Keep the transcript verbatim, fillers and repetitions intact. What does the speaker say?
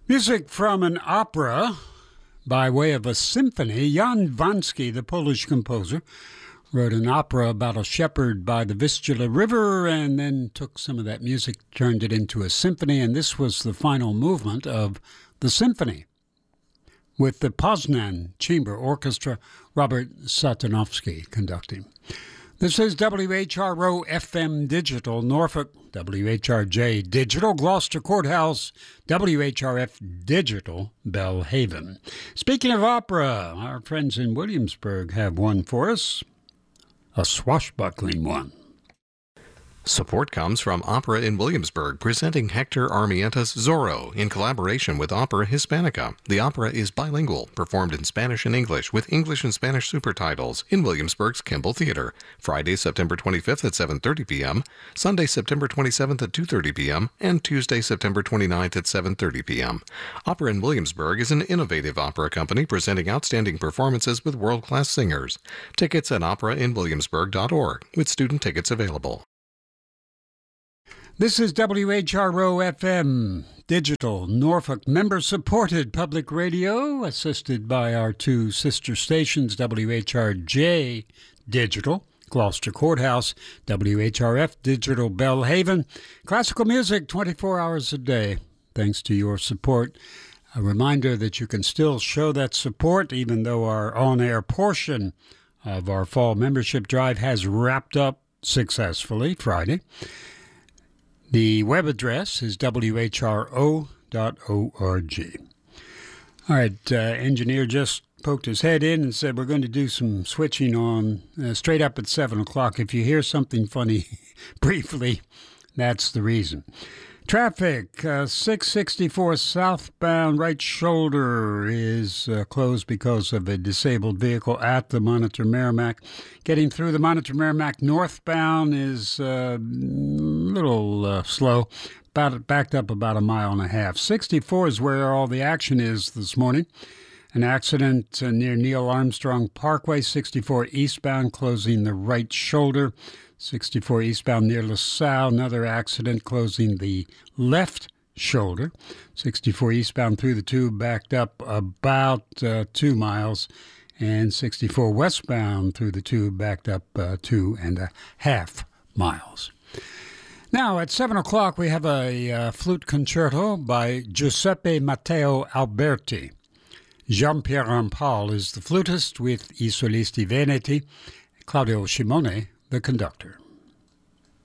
Music from an opera by way of a symphony. Jan Vansky, the Polish composer, wrote an opera about a shepherd by the Vistula River and then took some of that music, turned it into a symphony, and this was the final movement of the symphony with the Poznan Chamber Orchestra, Robert Satanovsky conducting. This is W H R O F M Digital, Norfolk, W H R J Digital, Gloucester Courthouse, W H R F Digital, Belhaven. Speaking of opera, our friends in Williamsburg have one for us, a swashbuckling one. Support comes from Opera in Williamsburg, presenting Hector Armienta's Zorro in collaboration with Opera Hispanica. The opera is bilingual, performed in Spanish and English, with English and Spanish supertitles in Williamsburg's Kimball Theater. Friday, September twenty-fifth at seven thirty p.m., Sunday, September twenty-seventh at two thirty p.m., and Tuesday, September twenty-ninth at seven thirty p.m. Opera in Williamsburg is an innovative opera company presenting outstanding performances with world-class singers. Tickets at opera in williamsburg dot org, with student tickets available. This is W H R O F M Digital, Norfolk, member-supported public radio, assisted by our two sister stations, W H R J Digital, Gloucester Courthouse, W H R F Digital, Belhaven. Classical music twenty-four hours a day, thanks to your support. A reminder that you can still show that support, even though our on-air portion of our fall membership drive has wrapped up successfully Friday. The web address is W H R O dot org. All right, uh, engineer just poked his head in and said we're going to do some switching on uh, straight up at seven o'clock. If you hear something funny briefly, that's the reason. Traffic, uh, six sixty-four southbound right shoulder is uh, closed because of a disabled vehicle at the Monitor Merrimack. Getting through the Monitor Merrimack northbound is uh, a little uh, slow, about backed up about a mile and a half. sixty-four is where all the action is this morning. An accident uh, near Neil Armstrong Parkway, sixty-four eastbound, closing the right shoulder. sixty-four eastbound near LaSalle, another accident closing the left shoulder. sixty-four eastbound through the tube, backed up about uh, two miles. And sixty-four westbound through the tube, backed up uh, two and a half miles. Now, at seven o'clock, we have a uh, flute concerto by Giuseppe Matteo Alberti. Jean-Pierre Rampal is the flutist with I Solisti Veneti, Claudio Scimone, the conductor.